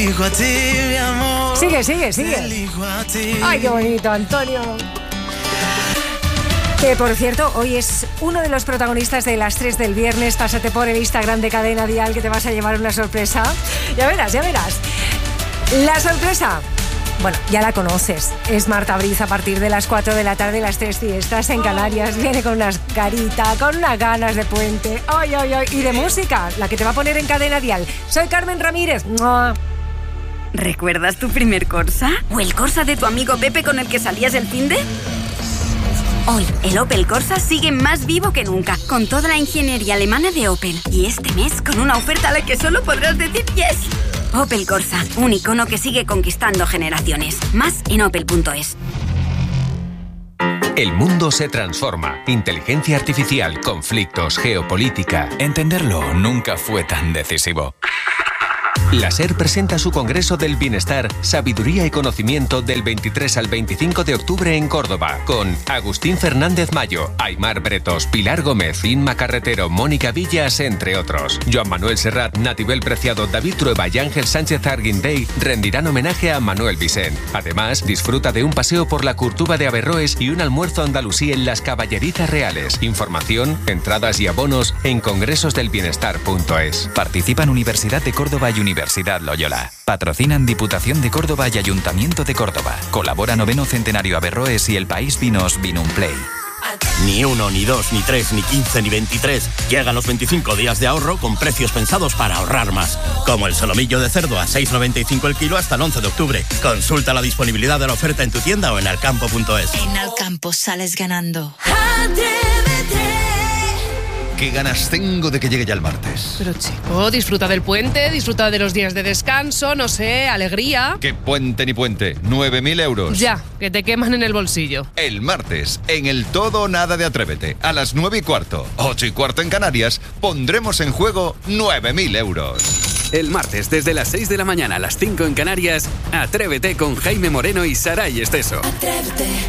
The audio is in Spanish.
elijo a ti, mi amor. Sigue. Te elijo a ti. Ay, qué bonito, Antonio. Que, por cierto, hoy es uno de los protagonistas de las 3 del viernes. Pásate por el Instagram de Cadena Dial que te vas a llevar una sorpresa. Ya verás. La sorpresa, bueno, ya la conoces. Es Marta Briz a partir de las 4 de la tarde, las 3 fiestas en Canarias. Viene con unas caritas, con unas ganas de puente. ¡Ay! Y de música, la que te va a poner en Cadena Dial. Soy Carmen Ramírez. ¡Mua! ¿Recuerdas tu primer Corsa? ¿O el Corsa de tu amigo Pepe con el que salías el finde? Hoy, el Opel Corsa sigue más vivo que nunca, con toda la ingeniería alemana de Opel. Y este mes, con una oferta a la que solo podrás decir yes. Opel Corsa, un icono que sigue conquistando generaciones. Más en opel.es. El mundo se transforma. Inteligencia artificial, conflictos, geopolítica. Entenderlo nunca fue tan decisivo. La SER presenta su Congreso del Bienestar, Sabiduría y Conocimiento del 23 al 25 de octubre en Córdoba, con Agustín Fernández Mayo, Aimar Bretos, Pilar Gómez, Inma Carretero, Mónica Villas, entre otros. Joan Manuel Serrat, Natibel Preciado, David Trueba y Ángel Sánchez Arguindey rendirán homenaje a Manuel Vicent. Además, disfruta de un paseo por la Curtuba de Averroes y un almuerzo andalusí en las Caballerizas Reales. Información, entradas y abonos en congresosdelbienestar.es. Participan Universidad de Córdoba y Universidad Loyola. Patrocinan Diputación de Córdoba y Ayuntamiento de Córdoba. Colabora 9º Centenario Averroes y El País Vinos Vinumplay. Ni 1, ni 2, ni 3, ni 15, ni 23. Llegan los 25 días de ahorro con precios pensados para ahorrar más. Como el solomillo de cerdo a 6,95 el kilo hasta el 11 de octubre. Consulta la disponibilidad de la oferta en tu tienda o en alcampo.es. En Alcampo sales ganando. Qué ganas tengo de que llegue ya el martes. Pero chico, disfruta del puente, disfruta de los días de descanso, no sé, alegría. ¿Qué puente ni puente? 9.000 euros. Ya, que te queman en el bolsillo. El martes, en el Todo o Nada de Atrévete, a las 9:15, 8:15 en Canarias, pondremos en juego 9.000 euros. El martes, desde las 6 de la mañana a las 5 en Canarias, Atrévete con Jaime Moreno y Saray Esteso. Atrévete.